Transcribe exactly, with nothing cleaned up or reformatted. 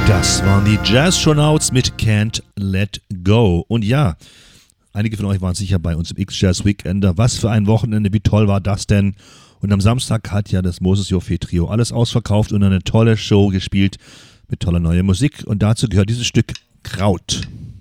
Das waren die Jazz-Shonauts mit Can't Let Go. Und ja, einige von euch waren sicher bei uns im X-Jazz Weekender. Was für ein Wochenende, wie toll war das denn? Und am Samstag hat ja das Moses Joffé Trio alles ausverkauft und eine tolle Show gespielt mit toller neuer Musik. Und dazu gehört dieses Stück Kraut.